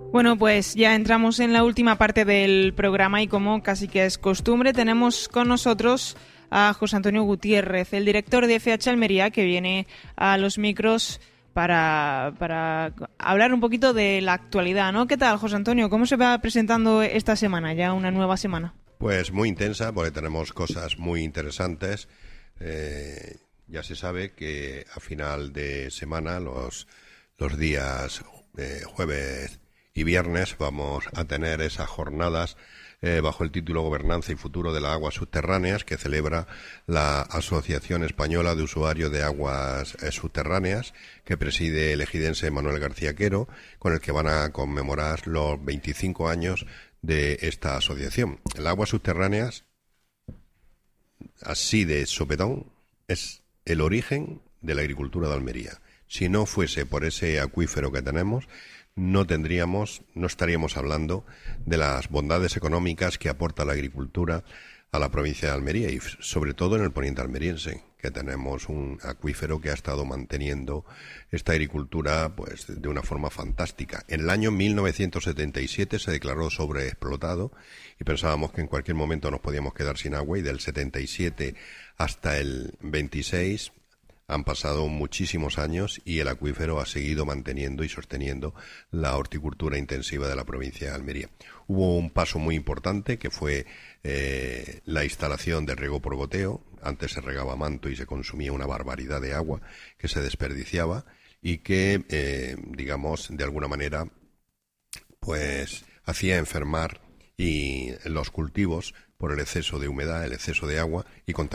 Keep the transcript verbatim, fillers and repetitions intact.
Bueno, pues ya entramos en la última parte del programa y como casi que es costumbre, tenemos con nosotros a José Antonio Gutiérrez, el director de F H Almería, que viene a los micros para, para hablar un poquito de la actualidad, ¿no? ¿Qué tal, José Antonio? ¿Cómo se va presentando esta semana, ya una nueva semana? Pues muy intensa, porque tenemos cosas muy interesantes. Eh, ya se sabe que a final de semana, los, los días eh, jueves y viernes, vamos a tener esas jornadas eh, bajo el título Gobernanza y Futuro de las Aguas Subterráneas, que celebra la Asociación Española de Usuarios de Aguas eh, Subterráneas, que preside el ejidense Manuel García Quero, con el que van a conmemorar los veinticinco años de esta asociación. El aguas subterráneas, así de sopetón, es el origen de la agricultura de Almería. Si no fuese por ese acuífero que tenemos, no tendríamos, no estaríamos hablando de las bondades económicas que aporta la agricultura a la provincia de Almería y sobre todo en el poniente almeriense, que tenemos un acuífero que ha estado manteniendo esta agricultura pues de una forma fantástica. En el año mil novecientos setenta y siete se declaró sobreexplotado y pensábamos que en cualquier momento nos podíamos quedar sin agua, y del setenta y siete hasta el veintiséis han pasado muchísimos años y el acuífero ha seguido manteniendo y sosteniendo la horticultura intensiva de la provincia de Almería. Hubo un paso muy importante que fue eh, la instalación del riego por goteo. Antes se regaba a manto y se consumía una barbaridad de agua que se desperdiciaba y que, eh, digamos, de alguna manera, pues hacía enfermar y los cultivos por el exceso de humedad, el exceso de agua y contaminación.